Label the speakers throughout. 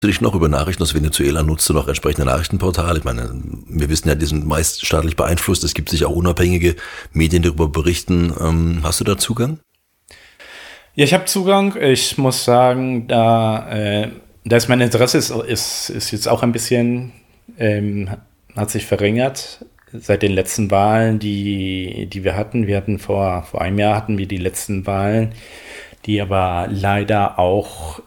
Speaker 1: Du dich noch über Nachrichten aus Venezuela, nutzt du noch entsprechende Nachrichtenportale? Ich meine, wir wissen ja, die sind meist staatlich beeinflusst. Es gibt sicher auch unabhängige Medien, die darüber berichten. Hast du da Zugang?
Speaker 2: Ja, ich habe Zugang. Ich muss sagen, da ist mein Interesse ist jetzt auch ein bisschen, hat sich verringert seit den letzten Wahlen, die wir hatten. Wir hatten vor einem Jahr hatten wir die letzten Wahlen, die aber leider auch,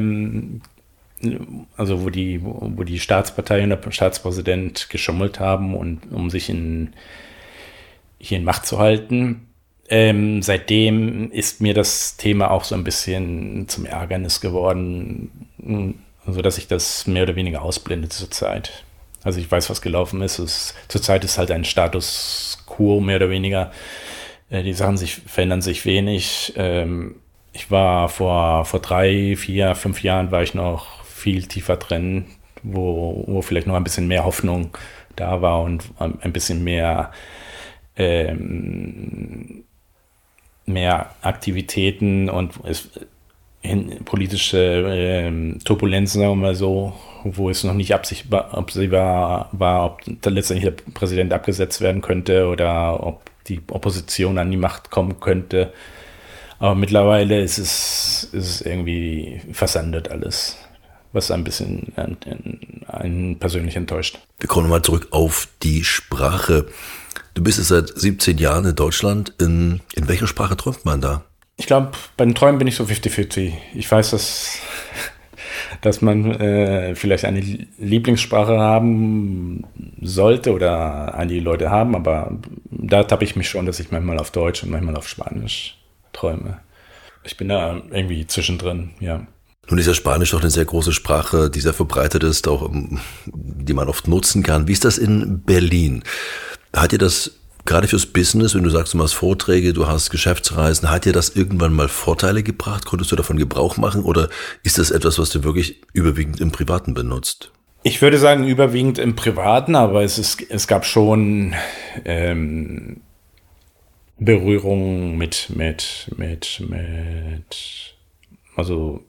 Speaker 2: also wo die Staatspartei und der Staatspräsident geschummelt haben, und um sich hier in Macht zu halten. Seitdem ist mir das Thema auch so ein bisschen zum Ärgernis geworden, so dass ich das mehr oder weniger ausblende zurzeit. Also ich weiß, was gelaufen ist. Zurzeit ist halt ein Status quo mehr oder weniger. Die Sachen verändern sich wenig. Ich war vor 3, 4, 5 Jahren war ich noch viel tiefer drin, wo vielleicht noch ein bisschen mehr Hoffnung da war und ein bisschen mehr Aktivitäten und politische Turbulenzen, sagen wir mal so, wo es noch nicht absehbar war, ob da letztendlich der Präsident abgesetzt werden könnte oder ob die Opposition an die Macht kommen könnte. Aber mittlerweile ist es irgendwie versandet alles, was ein bisschen einen persönlich enttäuscht.
Speaker 1: Wir kommen mal zurück auf die Sprache. Du bist jetzt seit 17 Jahren in Deutschland. In welcher Sprache träumt man da?
Speaker 2: Ich glaube, bei den Träumen bin ich so 50-50. Ich weiß, dass man vielleicht eine Lieblingssprache haben sollte oder einige Leute haben, aber da tappe ich mich schon, dass ich manchmal auf Deutsch und manchmal auf Spanisch träume. Ich bin da irgendwie zwischendrin, ja.
Speaker 1: Nun ist ja Spanisch doch eine sehr große Sprache, die sehr verbreitet ist, auch die man oft nutzen kann. Wie ist das in Berlin? Hat dir das gerade fürs Business, wenn du sagst, du machst Vorträge, du hast Geschäftsreisen, hat dir das irgendwann mal Vorteile gebracht? Konntest du davon Gebrauch machen oder ist das etwas, was du wirklich überwiegend im Privaten benutzt?
Speaker 2: Ich würde sagen, überwiegend im Privaten, aber es gab schon Berührungen mit also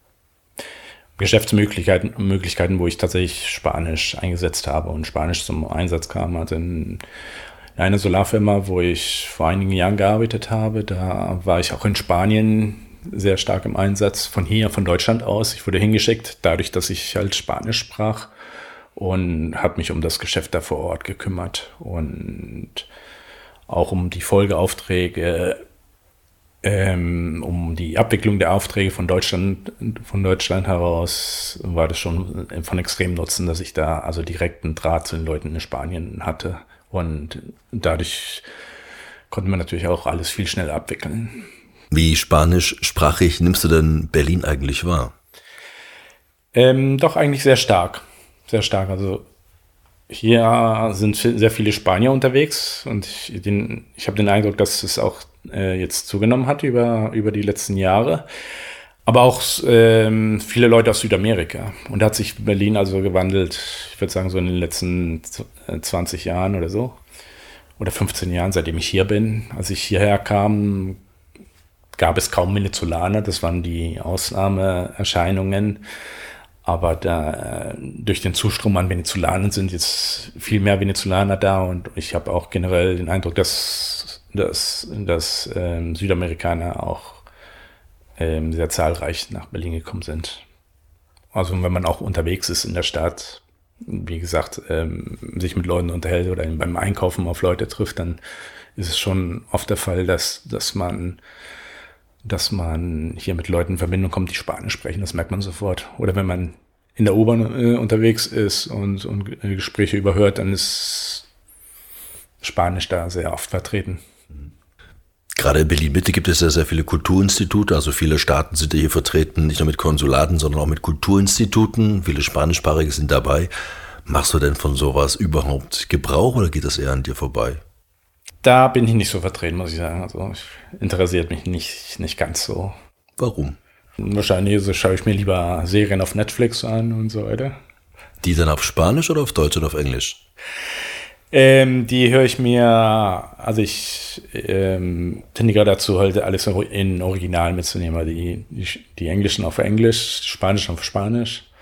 Speaker 2: Geschäftsmöglichkeiten, wo ich tatsächlich Spanisch eingesetzt habe und Spanisch zum Einsatz kam. Also in einer Solarfirma, wo ich vor einigen Jahren gearbeitet habe, da war ich auch in Spanien sehr stark im Einsatz, von Deutschland aus. Ich wurde hingeschickt, dadurch, dass ich halt Spanisch sprach, und habe mich um das Geschäft da vor Ort gekümmert und auch um die Folgeaufträge, um die Abwicklung der Aufträge von Deutschland heraus war das schon von extremem Nutzen, dass ich da also direkten Draht zu den Leuten in Spanien hatte. Und dadurch konnte man natürlich auch alles viel schneller abwickeln.
Speaker 1: Wie spanischsprachig nimmst du denn Berlin eigentlich wahr?
Speaker 2: Doch eigentlich sehr stark. Sehr stark. Also hier sind sehr viele Spanier unterwegs und ich habe den Eindruck, dass es auch jetzt zugenommen hat über die letzten Jahre. Aber auch viele Leute aus Südamerika. Und da hat sich Berlin also gewandelt, ich würde sagen so in den letzten 20 Jahren oder so. Oder 15 Jahren, seitdem ich hier bin. Als ich hierher kam, gab es kaum Venezolaner. Das waren die Ausnahmeerscheinungen. Aber durch den Zustrom an Venezolanern sind jetzt viel mehr Venezolaner da. Und ich habe auch generell den Eindruck, dass Südamerikaner auch sehr zahlreich nach Berlin gekommen sind. Also wenn man auch unterwegs ist in der Stadt, wie gesagt, sich mit Leuten unterhält oder beim Einkaufen auf Leute trifft, dann ist es schon oft der Fall, dass man hier mit Leuten in Verbindung kommt, die Spanisch sprechen. Das merkt man sofort. Oder wenn man in der U-Bahn unterwegs ist und Gespräche überhört, dann ist Spanisch da sehr oft vertreten.
Speaker 1: Gerade in Berlin-Mitte gibt es ja sehr viele Kulturinstitute, also viele Staaten sind ja hier vertreten, nicht nur mit Konsulaten, sondern auch mit Kulturinstituten. Viele Spanischsprachige sind dabei. Machst du denn von sowas überhaupt Gebrauch oder geht das eher an dir vorbei?
Speaker 2: Da bin ich nicht so vertreten, muss ich sagen. Also interessiert mich nicht ganz so.
Speaker 1: Warum?
Speaker 2: Wahrscheinlich schaue ich mir lieber Serien auf Netflix an und so weiter.
Speaker 1: Die dann auf Spanisch oder auf Deutsch oder auf Englisch?
Speaker 2: Die höre ich mir, also ich tendiere dazu, halt alles in Original mitzunehmen, die Englischen auf Englisch, Spanischen auf Spanisch.